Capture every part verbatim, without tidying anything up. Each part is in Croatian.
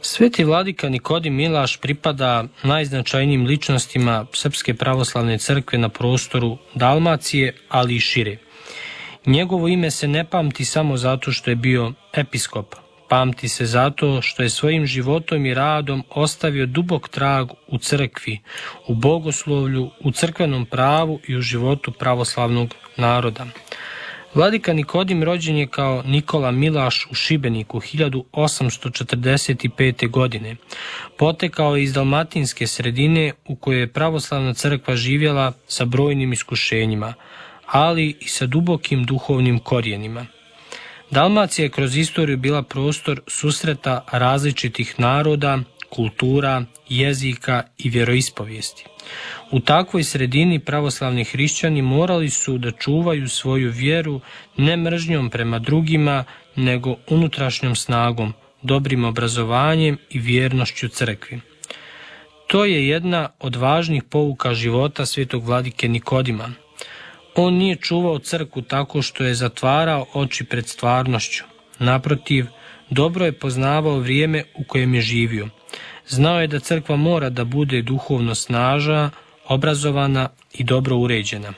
Sveti vladika Nikodim Milaš pripada najznačajnijim ličnostima Srpske pravoslavne crkve na prostoru Dalmacije, ali i šire. Njegovo ime se ne pamti samo zato što je bio episkop, pamti se zato što je svojim životom i radom ostavio dubok trag u crkvi, u bogoslovlju, u crkvenom pravu i u životu pravoslavnog naroda. Vladika Nikodim rođen je kao Nikola Milaš u Šibeniku hiljadu osamsto četrdeset pete. godine. Potekao je iz dalmatinske sredine u kojoj je pravoslavna crkva živjela sa brojnim iskušenjima, ali i sa dubokim duhovnim korijenima. Dalmacija je kroz istoriju bila prostor susreta različitih naroda, kultura, jezika i vjeroispovijesti. U takvoj sredini pravoslavni hrišćani morali su da čuvaju svoju vjeru ne mržnjom prema drugima, nego unutrašnjom snagom, dobrim obrazovanjem i vjernošću crkvi. To je jedna od važnih pouka života svetog vladike Nikodima. On nije čuvao crkvu tako što je zatvarao oči pred stvarnošću. Naprotiv, dobro je poznavao vrijeme u kojem je živio. Znao je da crkva mora da bude duhovno snažna, obrazovana i dobro uređena.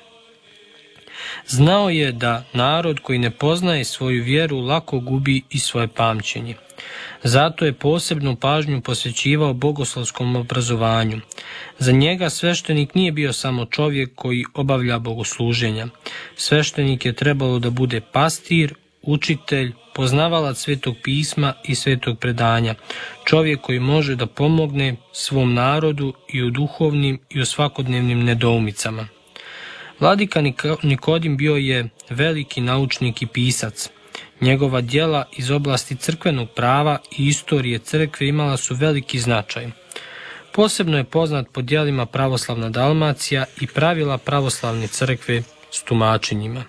Znao je da narod koji ne poznaje svoju vjeru lako gubi i svoje pamćenje. Zato je posebnu pažnju posvećivao bogoslovskom obrazovanju. Za njega sveštenik nije bio samo čovjek koji obavlja bogosluženja. Sveštenik je trebalo da bude pastir, učitelj, poznavalac svetog pisma i svetog predanja, čovjek koji može da pomogne svom narodu i u duhovnim i u svakodnevnim nedoumicama. Vladika Nikodim bio je veliki naučnik i pisac. Njegova djela iz oblasti crkvenog prava i istorije crkve imala su veliki značaj. Posebno je poznat po djelima Pravoslavna Dalmacija i pravila pravoslavne crkve s tumačenjima.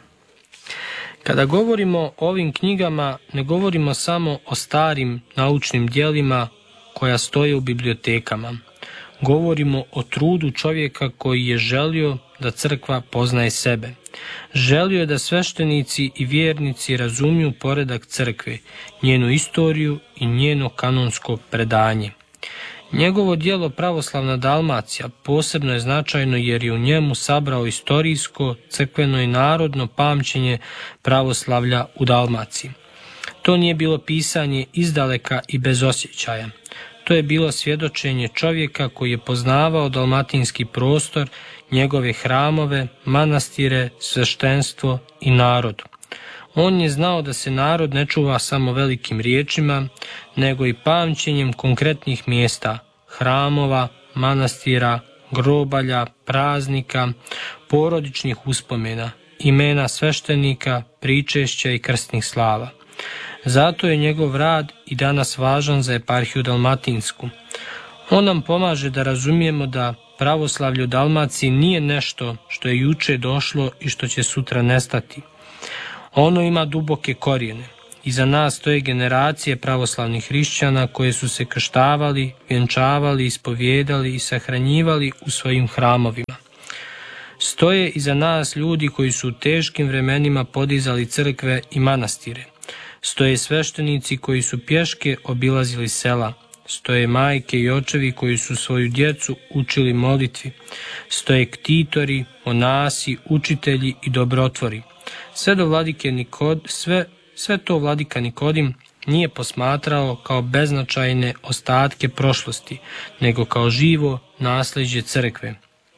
Kada govorimo o ovim knjigama, ne govorimo samo o starim naučnim djelima koja stoje u bibliotekama. Govorimo o trudu čovjeka koji je želio da crkva poznaje sebe. Želio je da sveštenici i vjernici razumiju poredak crkve, njenu istoriju i njeno kanonsko predanje. Njegovo djelo Pravoslavna Dalmacija posebno je značajno jer je u njemu sabrao istorijsko, crkveno i narodno pamćenje pravoslavlja u Dalmaciji. To nije bilo pisanje izdaleka i bez osjećaja. To je bilo svjedočenje čovjeka koji je poznavao dalmatinski prostor, njegove hramove, manastire, sveštenstvo i narod. On je znao da se narod ne čuva samo velikim riječima, nego i pamćenjem konkretnih mjesta, hramova, manastira, grobalja, praznika, porodičnih uspomena, imena sveštenika, pričešća i krstnih slava. Zato je njegov rad i danas važan za eparhiju dalmatinsku. On nam pomaže da razumijemo da pravoslavlje u Dalmaciji nije nešto što je juče došlo i što će sutra nestati. Ono ima duboke korijene. Iza nas stoje generacije pravoslavnih hrišćana koje su se krštavali, vjenčavali, ispovijedali i sahranjivali u svojim hramovima. Stoje iza nas ljudi koji su u teškim vremenima podizali crkve i manastire. Stoje sveštenici koji su pješke obilazili sela. Stoje majke i očevi koji su svoju djecu učili molitvi. Stoje ktitori, monasi, učitelji i dobrotvori. Sve do vladike Nikod, sve, sve to vladika Nikodim nije posmatrao kao beznačajne ostatke prošlosti, nego kao živo nasljeđe crkve.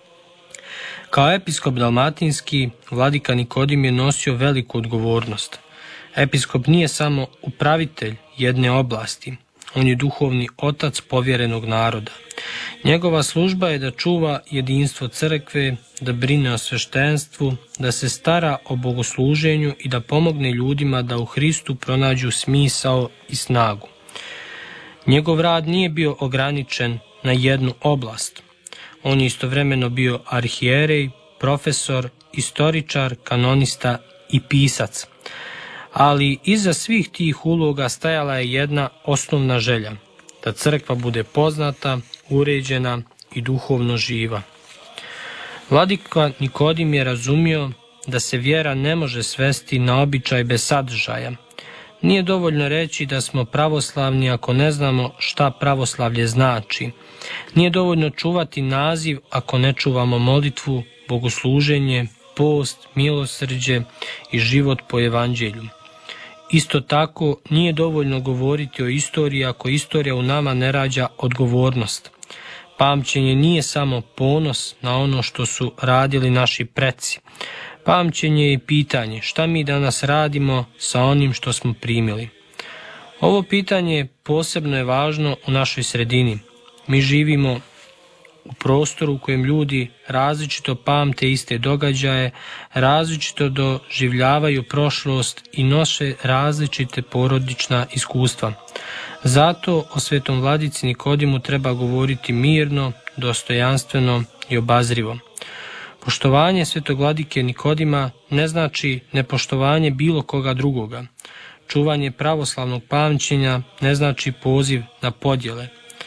Kao episkop dalmatinski, vladika Nikodim je nosio veliku odgovornost. Episkop nije samo upravitelj jedne oblasti, on je duhovni otac povjerenog naroda. Njegova služba je da čuva jedinstvo crkve, da brine o sveštenstvu, da se stara o bogosluženju i da pomogne ljudima da u Hristu pronađu smisao i snagu. Njegov rad nije bio ograničen na jednu oblast. On je istovremeno bio arhijerej, profesor, istoričar, kanonista i pisac. Ali iza svih tih uloga stajala je jedna osnovna želja, da crkva bude poznata, uređena i duhovno živa. Vladika Nikodim je razumio da se vjera ne može svesti na običaj bez sadržaja, Nije dovoljno reći da smo pravoslavni ako ne znamo šta pravoslavlje znači. Nije dovoljno čuvati naziv ako ne čuvamo molitvu, bogosluženje, post, milosrđe i život po evanđelju. Isto tako, nije dovoljno govoriti o istoriji ako istorija u nama ne rađa odgovornost. Pamćenje nije samo ponos na ono što su radili naši preci. Pamćenje je i pitanje šta mi danas radimo sa onim što smo primili. Ovo pitanje posebno je važno u našoj sredini. Mi živimo u prostoru u kojem ljudi različito pamte iste događaje, različito doživljavaju prošlost i nose različite porodična iskustva. Zato o svetom vladici Nikodimu treba govoriti mirno, dostojanstveno i obazrivo. Poštovanje svetog vladike Nikodima ne znači nepoštovanje bilo koga drugoga. Čuvanje pravoslavnog pamćenja ne znači poziv na podjele.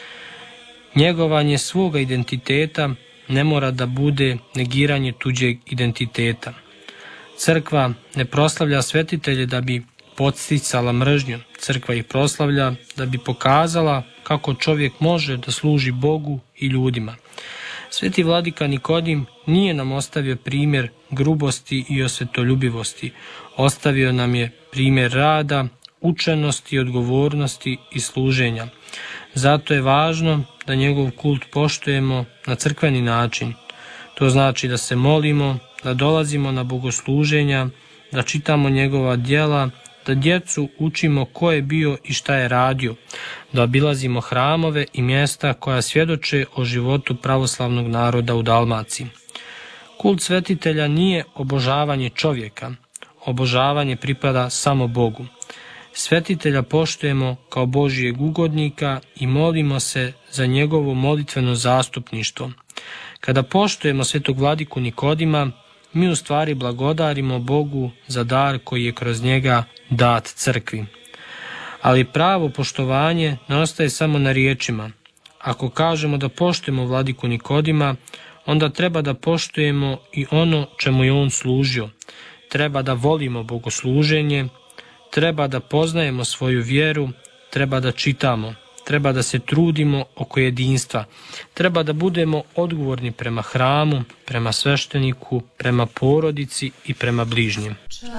Njegovanje svoga identiteta ne mora da bude negiranje tuđeg identiteta. Crkva ne proslavlja svetitelje da bi podsticala mržnju. Crkva ih proslavlja da bi pokazala kako čovjek može da služi Bogu i ljudima. Sveti vladika Nikodim nije nam ostavio primjer grubosti i osvetoljubivosti. Ostavio nam je primjer rada, učenosti, odgovornosti i služenja. Zato je važno da njegov kult poštujemo na crkveni način. To znači da se molimo, da dolazimo na bogosluženja, da čitamo njegova djela, da djecu učimo ko je bio i šta je radio, da obilazimo hramove i mjesta koja svjedoče o životu pravoslavnog naroda u Dalmaciji. Kult svetitelja nije obožavanje čovjeka. Obožavanje pripada samo Bogu. Svetitelja poštujemo kao Božijeg ugodnika i molimo se za njegovo molitveno zastupništvo. Kada poštujemo svetog vladiku Nikodima, mi u stvari blagodarimo Bogu za dar koji je kroz njega dat crkvi. Ali pravo poštovanje ne ostaje samo na riječima. Ako kažemo da poštujemo vladiku Nikodima, onda treba da poštujemo i ono čemu je on služio. Treba da volimo bogosluženje, treba da poznajemo svoju vjeru, treba da čitamo, treba da se trudimo oko jedinstva, treba da budemo odgovorni prema hramu, prema svešteniku, prema porodici i prema bližnjem.